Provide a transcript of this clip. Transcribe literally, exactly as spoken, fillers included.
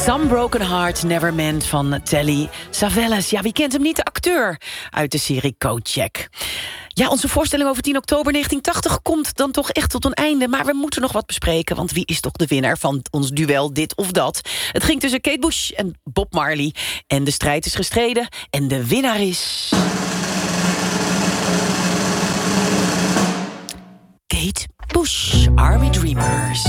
Some Broken Heart Never Meant van Telly Savalas. Ja, wie kent hem niet? De acteur uit de serie Kojak. Ja, onze voorstelling over tien oktober negentien tachtig komt dan toch echt tot een einde. Maar we moeten nog wat bespreken, want wie is toch de winnaar van ons duel Dit of Dat? Het ging tussen Kate Bush en Bob Marley. En de strijd is gestreden en de winnaar is...